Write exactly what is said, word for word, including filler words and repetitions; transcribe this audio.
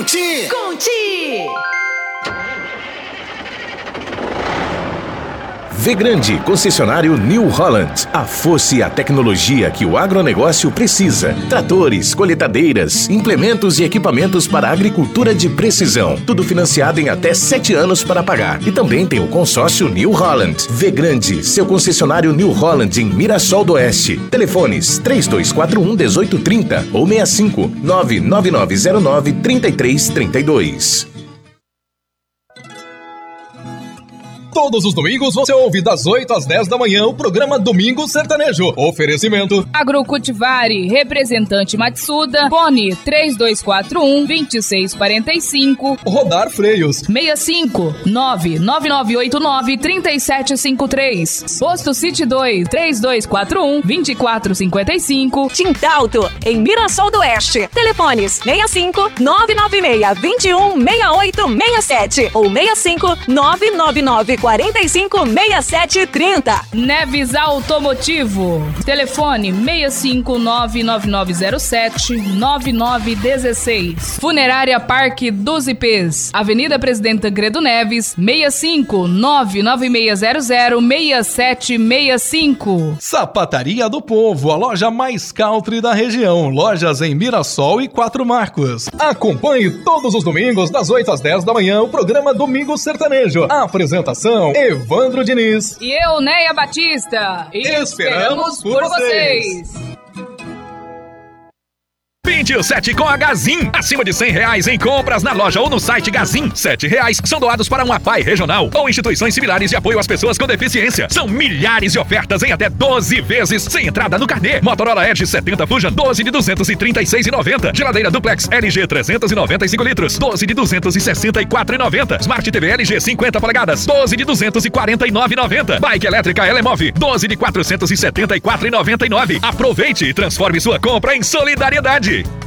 Conte! Conte! Vgrande, concessionário New Holland. A força e a tecnologia que o agronegócio precisa. Tratores, coletadeiras, implementos e equipamentos para a agricultura de precisão. Tudo financiado em até sete anos para pagar. E também tem o consórcio New Holland. Vgrande, seu concessionário New Holland em Mirassol do Oeste. Telefones três dois quatro um, um oito três zero ou seis cinco nove nove nove zero nove três três três dois. Todos os domingos você ouve das oito às dez da manhã o programa Domingo Sertanejo. Oferecimento Agrocultivari, representante Matsuda, Fone três dois quatro um, dois seis quatro cinco. Rodar Freios seis cinco nove nove nove oito nove três sete cinco três. Posto City dois três dois quatro um, dois quatro cinco cinco. Tintalto, em Mirassol do Oeste. Telefones seis cinco nove nove seis, dois um, seis oito seis sete ou seis cinco nove nove nove quarenta e cinco, sessenta e sete, trinta. Neves Automotivo. Telefone seis cinco nove nove nove zero sete nove nove um seis. Funerária Parque dos Ipês. Avenida Presidente Tancredo Neves, seis cinco nove nove seis zero zero seis sete seis cinco. Sapataria do Povo, a loja mais country da região. Lojas em Mirassol e Quatro Marcos. Acompanhe todos os domingos das oito às dez da manhã o programa Domingo Sertanejo. A apresentação Evandro Diniz e eu, Neia Batista. E esperamos por vocês. Vinte e sete com a Gazin. Acima de cem reais em compras na loja ou no site Gazin. Sete reais são doados para um A P A I regional ou instituições similares de apoio às pessoas com deficiência. São milhares de ofertas em até doze vezes sem entrada no carnê. Motorola Edge setenta Fusion, doze de duzentos e trinta e seis reais e noventa centavos. Geladeira Duplex L G trezentos e noventa e cinco litros, doze de duzentos e sessenta e quatro reais e noventa centavos. Smart T V L G cinquenta polegadas, doze de duzentos e quarenta e nove reais e noventa centavos. Bike elétrica Elemove, doze de quatrocentos e setenta e quatro reais e noventa e nove centavos. Aproveite e transforme sua compra em solidariedade.